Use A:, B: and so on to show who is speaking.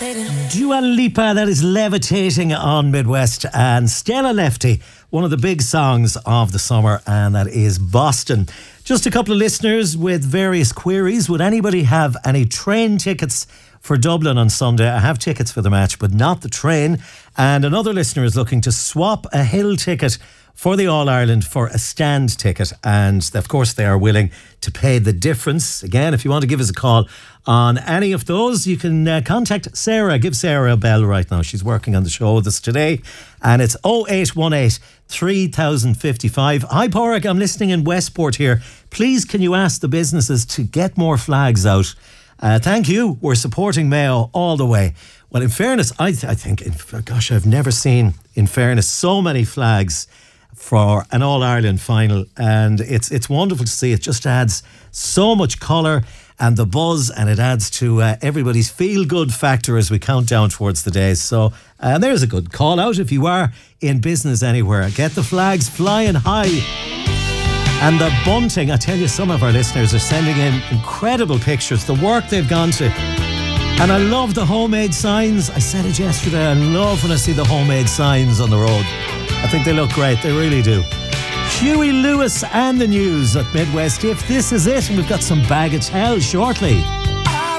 A: Dua Lipa, that is Levitating on Midwest, and Stella Lefty, one of the big songs of the summer, and that is Boston. Just a couple of listeners with various queries. Would anybody have any train tickets for Dublin on Sunday? I have tickets for the match, but not the train. And another listener is looking to swap a Hill ticket for the All-Ireland for a stand ticket, and of course they are willing to pay the difference. Again, if you want to give us a call on any of those, you can contact Sarah. Give Sarah a bell right now. She's working on the show with us today, and it's 0818 3055. Hi Porrick, I'm listening in Westport here. Please can you ask the businesses to get more flags out? Thank you. We're supporting Mayo all the way. Well, in fairness, I think, gosh, I've never seen, in fairness, so many flags for an All-Ireland final, and it's wonderful to see. It just adds so much colour and the buzz, and it adds to everybody's feel-good factor as we count down towards the days. So there's a good call out if you are in business anywhere. Get the flags flying high. And the bunting, I tell you, some of our listeners are sending in incredible pictures, the work they've gone to. And I love the homemade signs. I said it yesterday, I love when I see the homemade signs on the road. I think they look great, they really do. Huey Lewis and the news at Midwest. If this is it, and we've got some Bagatelle shortly.